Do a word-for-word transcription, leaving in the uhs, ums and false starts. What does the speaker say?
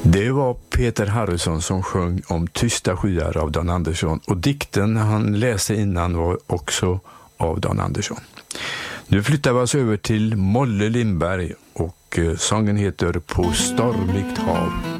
Det var Peter Harrison som sjöng om Tysta skyar av Dan Andersson, och dikten han läste innan var också av Dan Andersson. Nu flyttar vi oss över till Molle Lindberg och sången heter På stormigt hav.